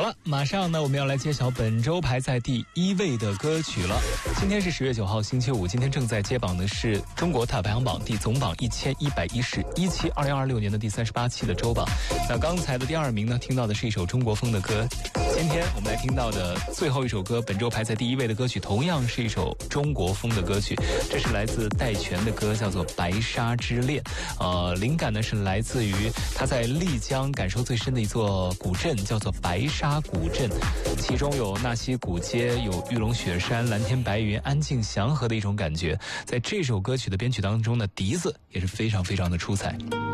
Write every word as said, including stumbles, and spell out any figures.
好了，马上呢我们要来揭晓本周排在第一位的歌曲了。今天是十月九号星期五，今天正在揭榜的是中国塔排行榜第总榜一千一百一十一期，二零二六年的第三十八期的周榜。那刚才的第二名呢，听到的是一首中国风的歌。今天我们来听到的最后一首歌，本周排在第一位的歌曲，同样是一首中国风的歌曲，这是来自戴荃的歌，叫做《白沙之恋》。呃，灵感呢是来自于他在丽江感受最深的一座古镇，叫做白沙古镇，其中有纳西古街，有玉龙雪山，蓝天白云，安静祥和的一种感觉。在这首歌曲的编曲当中呢，笛子也是非常非常的出彩。